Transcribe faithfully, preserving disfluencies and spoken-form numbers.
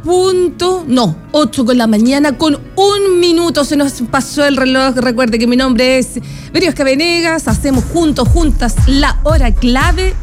punto, no, ocho con la mañana con un minuto se nos pasó el reloj. Recuerde que mi nombre es Veriosca Venegas, hacemos juntos, juntas la hora clave